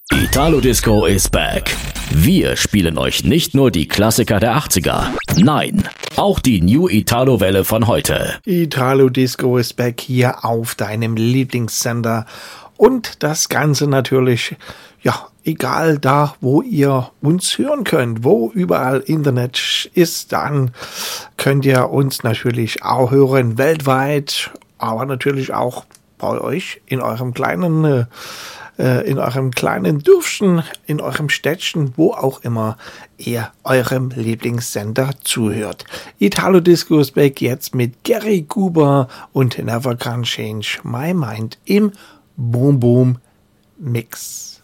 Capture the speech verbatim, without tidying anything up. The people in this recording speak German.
Italo Disco is back. Wir spielen euch nicht nur die Klassiker der achtziger, nein, auch die New Italo-Welle von heute. Italo Disco is back hier auf deinem Lieblingssender und das Ganze natürlich, ja, egal da, wo ihr uns hören könnt, wo überall Internet ist, dann könnt ihr uns natürlich auch hören weltweit, aber natürlich auch bei euch in eurem kleinen äh, in eurem kleinen Dörfchen, in eurem Städtchen, wo auch immer ihr eurem Lieblingssender zuhört. Italo Disco is back jetzt mit Gary Cooper und Never Can Change My Mind im Boom Boom Mix.